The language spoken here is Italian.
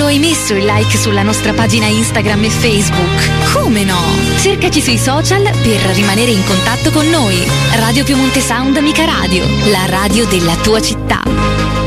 hai messo il like sulla nostra pagina Instagram e Facebook? Come no? Cercaci sui social per rimanere in contatto con noi. Radio Piemonte Sound Amica Radio, la radio della tua città.